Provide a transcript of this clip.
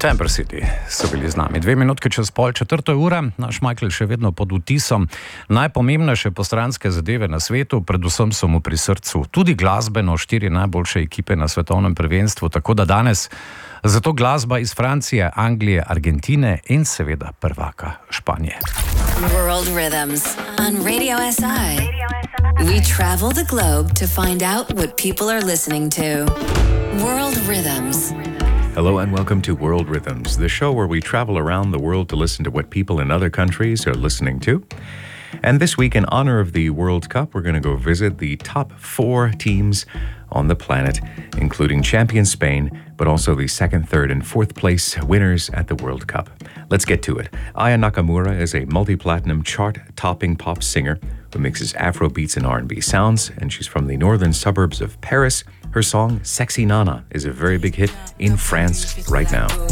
Temper City so bili z nami. 2 minutke čez pol 4. ura, naš Michael še vedno pod vtisom najpomembnejše postranske zadeve na svetu, predvsem so mu pri srcu tudi glasbeno 4 najboljše ekipe na svetovnem prvenstvu, tako da danes zato glasba iz Francije, Anglije, Argentine in seveda prvaka Španije. World Rhythms on Radio SI. We travel the globe to find out what people are listening to. World Rhythms. Hello and welcome to World Rhythms, the show where we travel around the world to listen to what people in other countries are listening to. And this week, in honor of the World Cup, we're going to go visit the top 4 teams on the planet, including champion Spain, but also the 2nd, 3rd, and 4th place winners at the World Cup. Let's get to it. Aya Nakamura is a multi-platinum chart-topping pop singer who mixes Afro beats and R&B sounds, and she's from the northern suburbs of Paris. Her song, Sexy Nana, is a very big hit in France right now.